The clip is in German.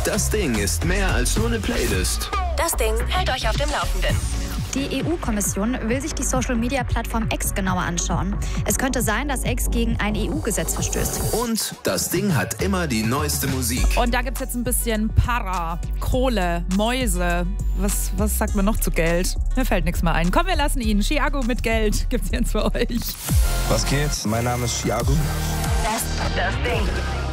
Das Ding ist mehr als nur eine Playlist. Das Ding hält euch auf dem Laufenden. Die EU-Kommission will sich die Social-Media-Plattform X genauer anschauen. Es könnte sein, dass X gegen ein EU-Gesetz verstößt. Und das Ding hat immer die neueste Musik. Und da gibt's jetzt ein bisschen Para, Kohle, Mäuse. Was sagt man noch zu Geld? Mir fällt nichts mehr ein. Komm, wir lassen ihn. Chiago mit Geld gibt's jetzt für euch. Was geht? Mein Name ist Chiago. Das Ding.